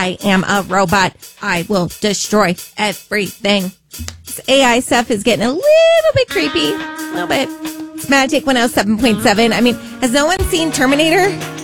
I am a robot. I will destroy everything. This AI stuff is getting a little bit creepy. A little bit. It's Magic 107.7. I mean, has no one seen Terminator?